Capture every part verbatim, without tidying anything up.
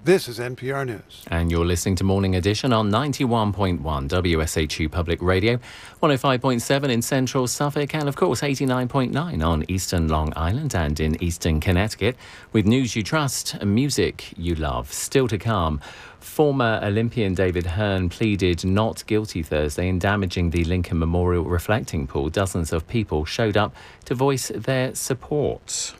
This is N P R News. And you're listening to Morning Edition on ninety-one point one W S H U Public Radio, one oh five point seven in central Suffolk, and of course eighty-nine point nine on eastern Long Island and in eastern Connecticut. With news you trust and music you love. Still to come, former Olympian David Hearn pleaded not guilty Thursday in damaging the Lincoln Memorial reflecting pool. Dozens of people showed up to voice their support.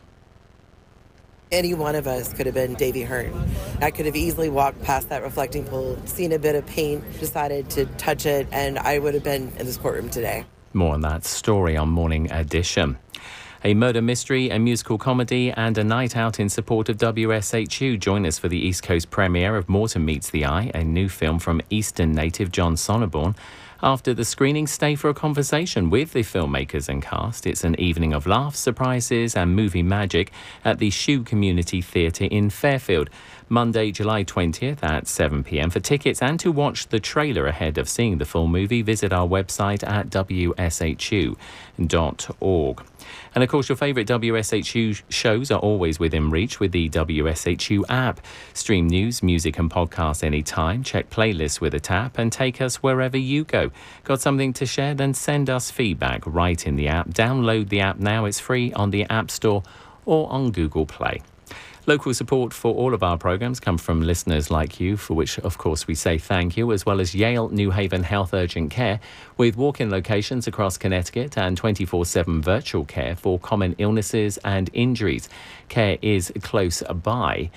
Any one of us could have been Davy Hearn. I could have easily walked past that reflecting pool, seen a bit of paint, decided to touch it, and I would have been in this courtroom today. More on that story on Morning Edition. A murder mystery, a musical comedy and a night out in support of W S H U. Join us for the East Coast premiere of Morton Meets the Eye, a new film from Eastern native John Sonneborn. After the screening, stay for a conversation with the filmmakers and cast. It's an evening of laughs, surprises and movie magic at the Shoe Community Theatre in Fairfield. Monday, July twentieth at seven p m. For tickets and to watch the trailer ahead of seeing the full movie, visit our website at w s h u dot org. And of course, your favourite W S H U shows are always within reach with the W S H U app. Stream news, music and podcasts anytime. Check playlists with a tap and take us wherever you go. Got something to share? Then send us feedback right in the app. Download the app now. It's free on the App Store or on Google Play. Local support for all of our programmes come from listeners like you, for which, of course, we say thank you, as well as Yale New Haven Health Urgent Care, with walk-in locations across Connecticut and twenty-four seven virtual care for common illnesses and injuries. Care is close by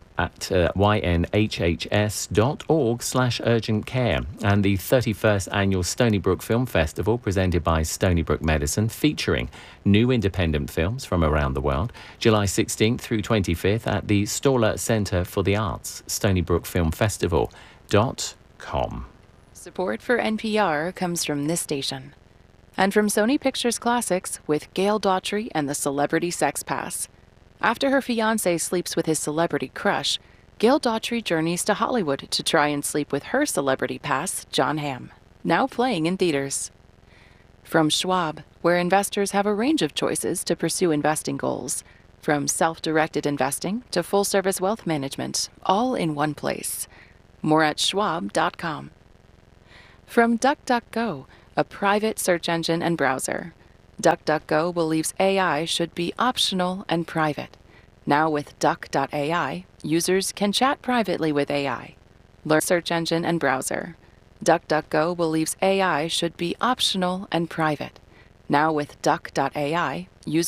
at uh, y n h h s dot org slash urgent care. And the thirty-first Annual Stony Brook Film Festival, presented by Stony Brook Medicine, featuring new independent films from around the world, July sixteenth through twenty-fifth at the Staller Centre for the Arts, stony brook film festival dot com. Support for N P R comes from this station. And from Sony Pictures Classics with Gail Daughtry and the Celebrity Sex Pass. After her fiancé sleeps with his celebrity crush, Gail Daughtry journeys to Hollywood to try and sleep with her celebrity pass, John Hamm. Now playing in theaters. From Schwab, where investors have a range of choices to pursue investing goals. From self-directed investing to full-service wealth management, all in one place. More at schwab dot com. From DuckDuckGo, a private search engine and browser. DuckDuckGo believes A I should be optional and private. Now with duck dot A I, users can chat privately with A I. Learn search engine and browser. DuckDuckGo believes A I should be optional and private. Now with duck dot A I, users